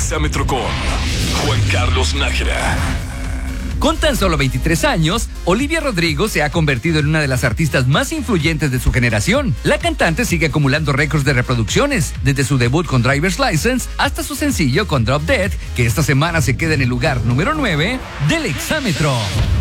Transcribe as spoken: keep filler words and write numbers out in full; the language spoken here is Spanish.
Exámetro con Juan Carlos Nájera. Con tan solo veintitrés años, Olivia Rodrigo se ha convertido en una de las artistas más influyentes de su generación. La cantante sigue acumulando récords de reproducciones, desde su debut con Driver's License hasta su sencillo con Drop Dead, que esta semana se queda en el lugar número nueve del Exámetro.